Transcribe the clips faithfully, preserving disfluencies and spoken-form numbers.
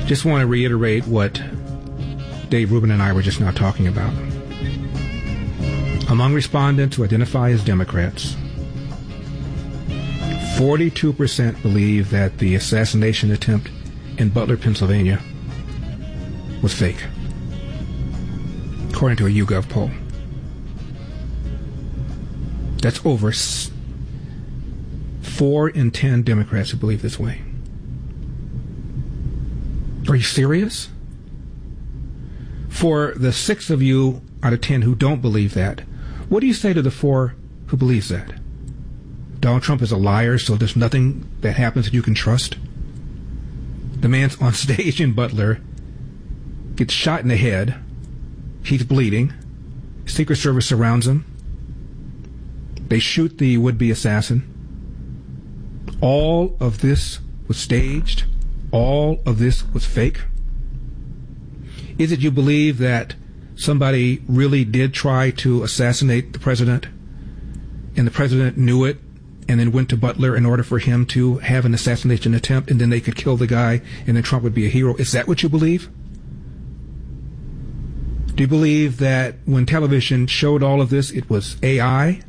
Just want to reiterate what Dave Rubin and I were just now talking about. Among respondents who identify as Democrats, forty-two percent believe that the assassination attempt in Butler, Pennsylvania was fake, according to a YouGov poll. That's over four in ten Democrats who believe this way. Are you serious? For the six of you out of ten who don't believe that, what do you say to the four who believes that? Donald Trump is a liar, so there's nothing that happens that you can trust? The man's on stage in Butler, gets shot in the head, he's bleeding, Secret Service surrounds him, they shoot the would-be assassin. All of this was staged. All of this was fake. Is it you believe that somebody really did try to assassinate the president, and the president knew it, and then went to Butler in order for him to have an assassination attempt, and then they could kill the guy, and then Trump would be a hero? Is that what you believe? Do you believe that when television showed all of this, it was A I?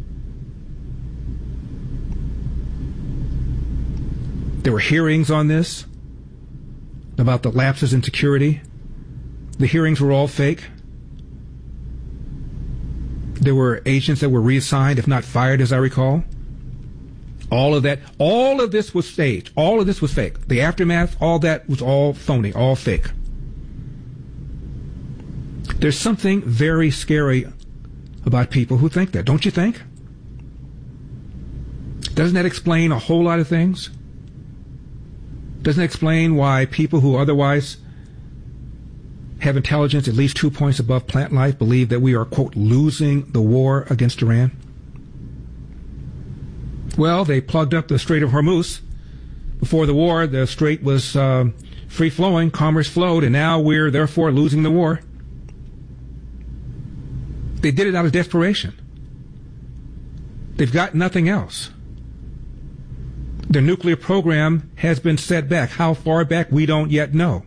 There were hearings on this about the lapses in security. The hearings were all fake. There were agents that were reassigned, if not fired, as I recall. All of that, all of this was staged. All of this was fake. The aftermath, all that was all phony, all fake. There's something very scary about people who think that, don't you think? Doesn't that explain a whole lot of things? Doesn't it explain why people who otherwise have intelligence at least two points above plant life believe that we are, quote, losing the war against Iran? Well, they plugged up the Strait of Hormuz. Before the war, the strait was uh, free-flowing, commerce flowed, and now we're therefore losing the war. They did it out of desperation. They've got nothing else. Their nuclear program has been set back. How far back, we don't yet know.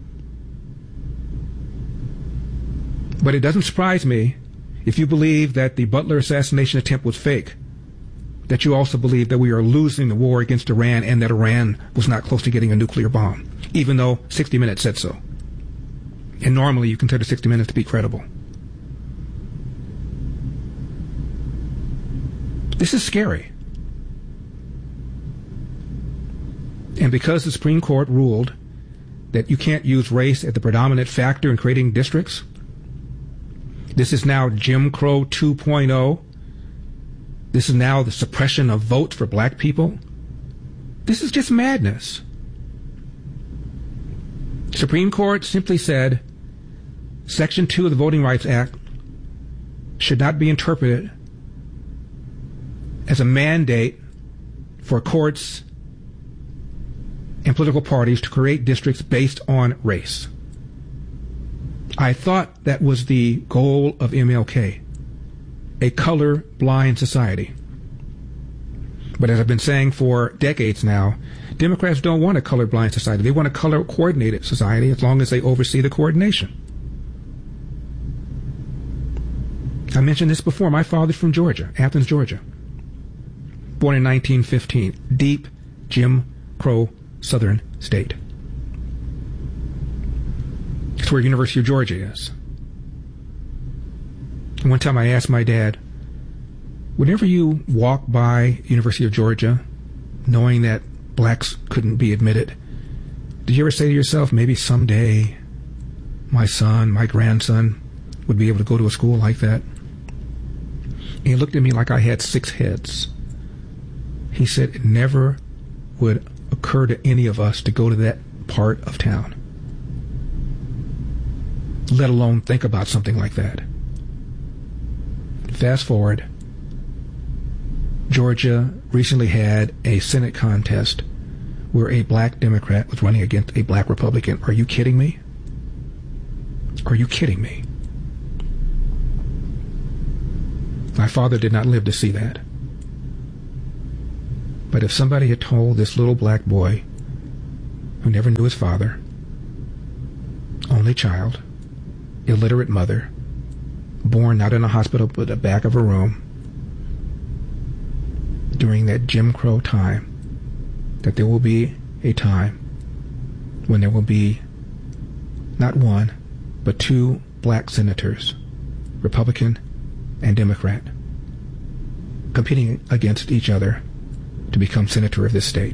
But it doesn't surprise me if you believe that the Butler assassination attempt was fake, that you also believe that we are losing the war against Iran and that Iran was not close to getting a nuclear bomb, even though sixty minutes said so. And normally you consider sixty minutes to be credible. This is scary. And because the Supreme Court ruled that you can't use race as the predominant factor in creating districts, this is now Jim Crow two point oh. This is now the suppression of votes for black people. This is just madness. Supreme Court simply said Section two of the Voting Rights Act should not be interpreted as a mandate for courts and political parties to create districts based on race. I thought that was the goal of M L K, a color-blind society. But as I've been saying for decades now, Democrats don't want a color-blind society. They want a color-coordinated society as long as they oversee the coordination. I mentioned this before. My father's from Georgia, Athens, Georgia. Born in nineteen fifteen. Deep Jim Crow Southern state. It's where University of Georgia is. And one time I asked my dad, whenever you walk by University of Georgia, knowing that blacks couldn't be admitted, did you ever say to yourself, maybe someday my son, my grandson would be able to go to a school like that? And he looked at me like I had six heads. He said it never would occur to any of us to go to that part of town, let alone think about something like that. Fast forward, Georgia recently had a Senate contest where a black Democrat was running against a black Republican. Are you kidding me? Are you kidding me? My father did not live to see that. But if somebody had told this little black boy who never knew his father only child, illiterate mother, born not in a hospital but the back of a room, during that Jim Crow time, that there will be a time when there will be not one, but two black senators, Republican and Democrat, competing against each other to become senator of this state.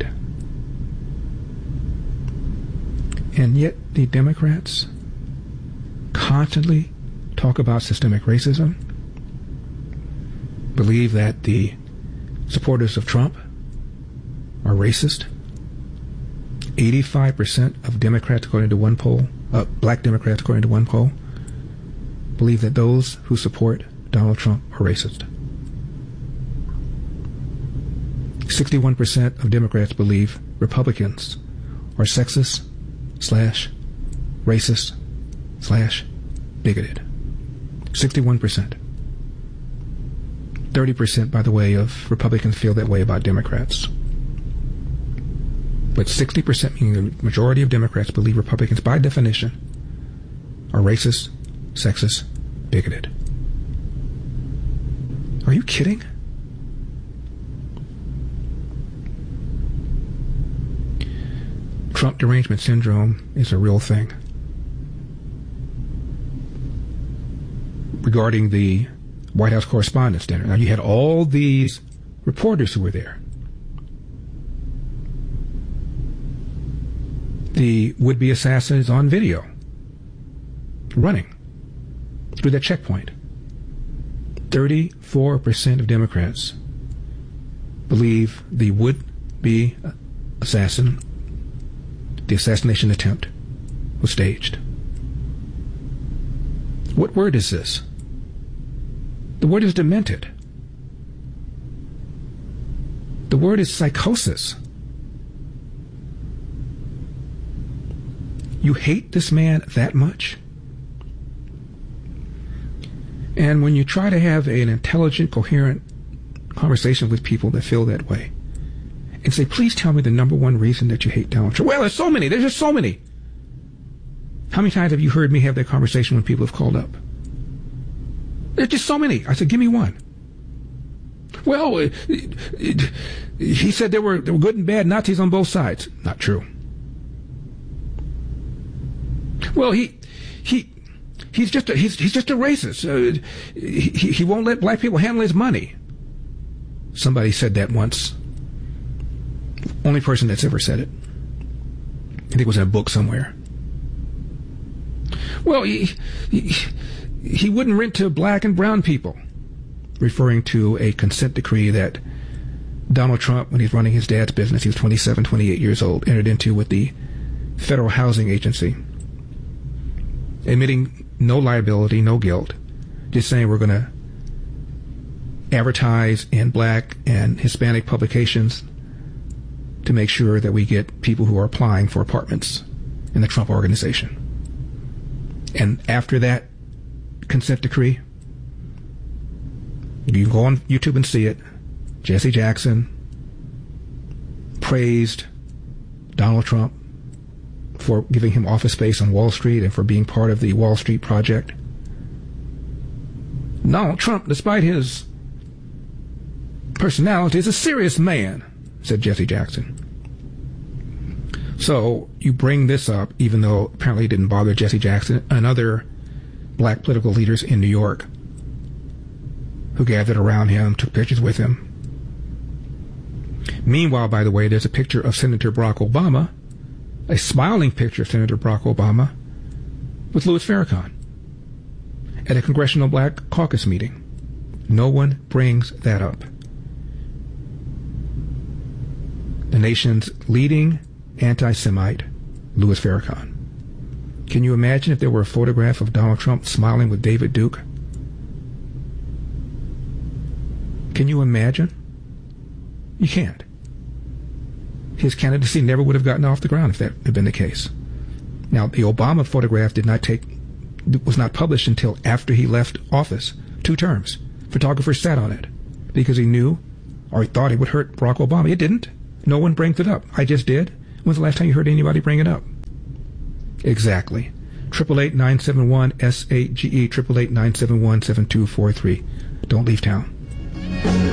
And yet the Democrats constantly talk about systemic racism, believe that the supporters of Trump are racist. eighty-five percent of Democrats, according to one poll, uh, black Democrats, according to one poll, believe that those who support Donald Trump are racist. sixty-one percent of Democrats believe Republicans are sexist slash racist slash bigoted. sixty-one percent. thirty percent, by the way, of Republicans feel that way about Democrats. But sixty percent, meaning the majority of Democrats, believe Republicans, by definition, are racist, sexist, bigoted. Are you kidding? Trump derangement syndrome is a real thing. Regarding the White House Correspondents' Dinner, now you had all these reporters who were there. The would-be assassin is on video, running through that checkpoint. thirty-four percent of Democrats believe the would-be assassin, the assassination attempt, was staged. What word is this? The word is demented. The word is psychosis. You hate this man that much? And when you try to have an intelligent, coherent conversation with people that feel that way, and say, please tell me the number one reason that you hate Donald Trump. Well, there's so many. There's just so many. How many times have you heard me have that conversation when people have called up? There's just so many. I said, give me one. Well, it, it, he said there were, there were good and bad Nazis on both sides. Not true. Well, he he he's just a, he's he's just a racist. Uh, he he won't let black people handle his money. Somebody said that once. Only person that's ever said it. I think it was in a book somewhere. Well, he he, he wouldn't rent to black and brown people, referring to a consent decree that Donald Trump, when he's running his dad's business, he was twenty-seven, twenty-eight years old, entered into with the Federal Housing Agency, admitting no liability, no guilt, just saying we're going to advertise in black and Hispanic publications to make sure that we get people who are applying for apartments in the Trump organization. And after that consent decree, you can go on YouTube and see it, Jesse Jackson praised Donald Trump for giving him office space on Wall Street and for being part of the Wall Street Project. Donald Trump, despite his personality, is a serious man, said Jesse Jackson. So you bring this up, even though apparently it didn't bother Jesse Jackson and other black political leaders in New York who gathered around him, took pictures with him. Meanwhile, by the way, there's a picture of Senator Barack Obama, a smiling picture of Senator Barack Obama with Louis Farrakhan at a Congressional Black Caucus meeting. No one brings that up. The nation's leading anti-Semite, Louis Farrakhan. Can you imagine if there were a photograph of Donald Trump smiling with David Duke? Can you imagine? You can't. His candidacy never would have gotten off the ground if that had been the case. Now, the Obama photograph did not take, was not published until after he left office, two terms. Photographers sat on it because he knew or he thought it would hurt Barack Obama. It didn't. No one brings it up. I just did. When's the last time you heard anybody bring it up? Exactly. Triple eight nine seven one S eight G E. Triple eight nine seven one seven two four three. Don't leave town.